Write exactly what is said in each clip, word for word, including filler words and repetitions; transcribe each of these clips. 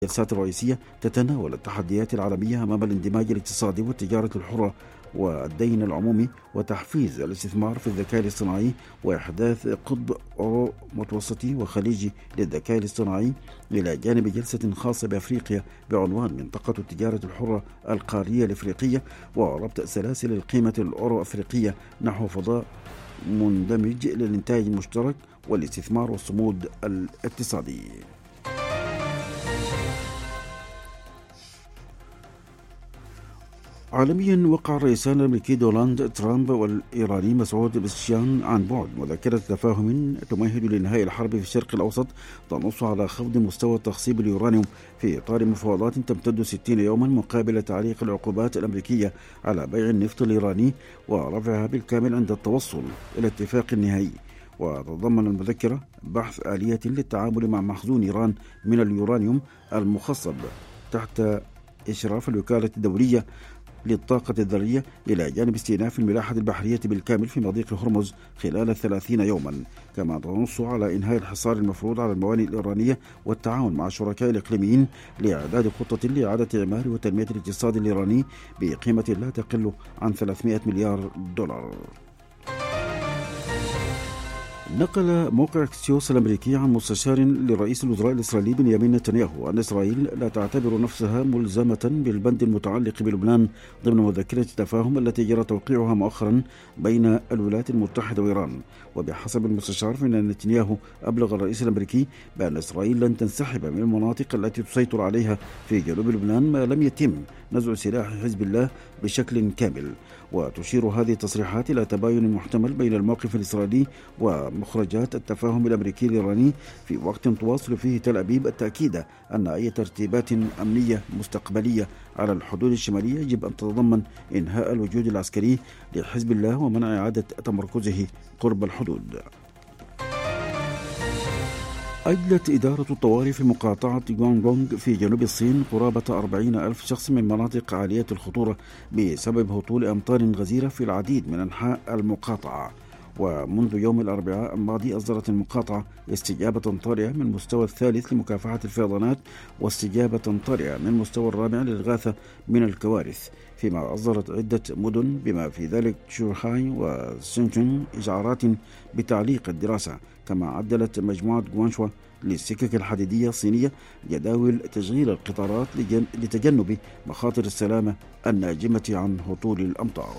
الجلسات الرئيسية تتناول التحديات العالمية أمام الاندماج الاقتصادي والتجارة الحرة والدين العمومي وتحفيز الاستثمار في الذكاء الاصطناعي وإحداث قطب أورو متوسطي وخليجي للذكاء الاصطناعي، إلى جانب جلسة خاصة بأفريقيا بعنوان منطقة التجارة الحرة القارية الإفريقية وربط سلاسل القيمة الأورو أفريقية نحو فضاء مندمج للإنتاج المشترك والاستثمار والصمود الاقتصادي. عالميا، وقع الرئيسان الأمريكي دونالد ترامب والإيراني مسعود بزشكيان عن بعد مذكرة تفاهم تمهد لإنهاء الحرب في الشرق الأوسط تنص على خفض مستوى تخصيب اليورانيوم في إطار مفاوضات تمتد ستين يوما مقابل تعليق العقوبات الأمريكية على بيع النفط الإيراني ورفعها بالكامل عند التوصل إلى اتفاق نهائي. وتتضمن المذكرة بحث آلية للتعامل مع مخزون إيران من اليورانيوم المخصب تحت إشراف الوكالة الدولية للطاقة الذرية، إلى جانب استئناف الملاحة البحرية بالكامل في مضيق هرمز خلال ثلاثين يوما. كما تنص على إنهاء الحصار المفروض على الموانئ الإيرانية والتعاون مع الشركاء الإقليميين لإعداد خطة لإعادة إعمار وتنمية الاقتصاد الإيراني بقيمة لا تقل عن ثلاثمائة مليار دولار. نقل موقع اكسيوس الأمريكي عن مستشار لرئيس الوزراء الإسرائيلي بنيامين نتنياهو أن إسرائيل لا تعتبر نفسها ملزمة بالبند المتعلق بلبنان ضمن مذكرة التفاهم التي جرى توقيعها مؤخرا بين الولايات المتحدة وإيران. وبحسب المستشار فإن نتنياهو أبلغ الرئيس الأمريكي بأن إسرائيل لن تنسحب من المناطق التي تسيطر عليها في جنوب لبنان ما لم يتم نزع سلاح حزب الله بشكل كامل. وتشير هذه التصريحات إلى تباين محتمل بين الموقف الإسرائيلي ومخرجات التفاهم الأمريكي الإيراني في وقت تواصل فيه تل أبيب التأكيد أن أي ترتيبات أمنية مستقبلية على الحدود الشمالية يجب أن تتضمن إنهاء الوجود العسكري لحزب الله ومنع إعادة تمركزه قرب الحدود. أجلت إدارة الطوارئ في مقاطعة غونغ غونغ في جنوب الصين قرابة أربعين ألف شخص من مناطق عالية الخطورة بسبب هطول أمطار غزيرة في العديد من أنحاء المقاطعة. ومنذ يوم الأربعاء الماضي أصدرت المقاطعة استجابة طارئة من مستوى الثالث لمكافحة الفيضانات واستجابة طارئة من مستوى الرابع للإغاثة من الكوارث، فيما أصدرت عدة مدن بما في ذلك شوهاي وسينجن إشعارات بتعليق الدراسة. كما عدلت مجموعة غوانشوا للسكك الحديدية الصينية جداول تشغيل القطارات لتجنب مخاطر السلامة الناجمة عن هطول الأمطار.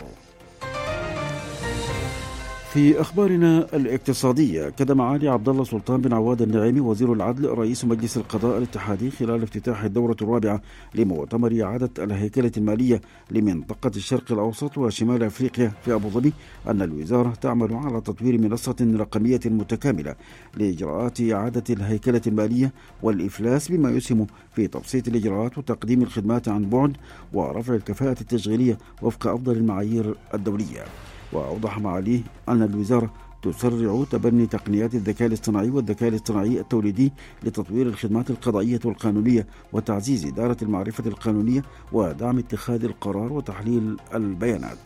في أخبارنا الاقتصادية، كدم معالي عبد الله سلطان بن عواد النعيمي وزير العدل رئيس مجلس القضاء الاتحادي خلال افتتاح الدورة الرابعة لمؤتمر إعادة الهيكلة المالية لمنطقة الشرق الأوسط وشمال أفريقيا في أبو ظبي أن الوزارة تعمل على تطوير منصة رقمية متكاملة لإجراءات إعادة الهيكلة المالية والإفلاس، بما يسهم في تبسيط الإجراءات وتقديم الخدمات عن بعد ورفع الكفاءة التشغيلية وفق أفضل المعايير الدولية. وأوضح معاليه أن الوزارة تسرع تبني تقنيات الذكاء الاصطناعي والذكاء الاصطناعي التوليدي لتطوير الخدمات القضائية والقانونية وتعزيز إدارة المعرفة القانونية ودعم اتخاذ القرار وتحليل البيانات.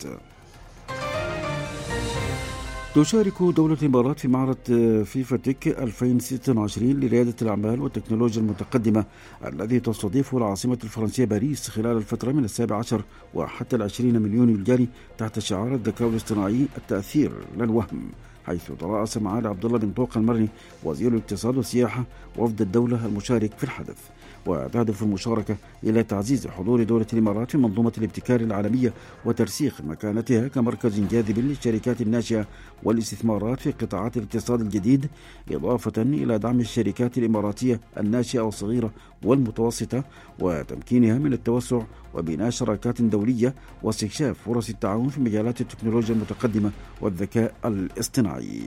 تشارك دولة الإمارات في معرض فيفا تك ألفين وستة وعشرين لريادة الأعمال والتكنولوجيا المتقدمة الذي تستضيفه العاصمة الفرنسية باريس خلال الفترة من السابع عشر وحتى العشرين من يونيو الجاري تحت شعار الذكاء الاصطناعي التأثير لا الوهم، حيث ترأس معالي عبد الله بن طوق المرني وزير الاقتصاد والسياحة وفد الدولة المشارك في الحدث. وتهدف المشاركة إلى تعزيز حضور دولة الإمارات في منظومة الابتكار العالمية وترسيخ مكانتها كمركز جاذب للشركات الناشئة والاستثمارات في قطاعات الاقتصاد الجديد، إضافة إلى دعم الشركات الإماراتية الناشئة والصغيرة والمتوسطة وتمكينها من التوسع وبناء شراكات دولية واستكشاف فرص التعاون في مجالات التكنولوجيا المتقدمة والذكاء الاصطناعي.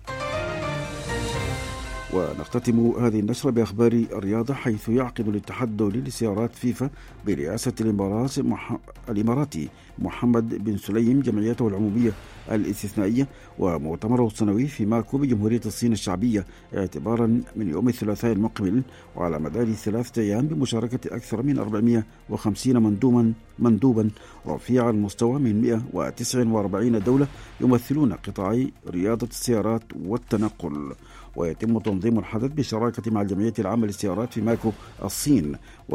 ونختتم هذه النشرة بأخبار الرياضة، حيث يعقد الاتحاد الدولي لسيارات فيفا برئاسة الإمارات مح... الإماراتي محمد بن سليم جمعيته العمومية الاستثنائية ومؤتمره السنوي في ماكو بجمهورية الصين الشعبية اعتبارا من يوم الثلاثاء المقبل، وعلى مدار ثلاثة أيام بمشاركة أكثر من أربعمائة وخمسين مندوبا مندوبا رفيع المستوى من مئة وتسعة وأربعين دولة يمثلون قطاعي رياضة السيارات والتنقل. ويتم تنظيم الحدث بالشراكة مع الجمعية العامة للسيارات في ماكو الصين.